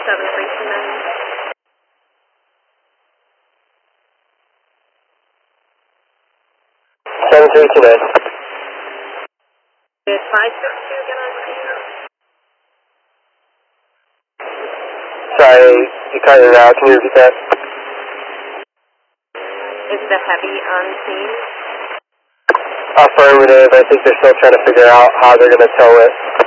732 Is 562 get on screen? Sorry, you cut it out. Can you repeat that? Is the heavy on scene? Affirmative. I think they're still trying to figure out how they're going to tow it.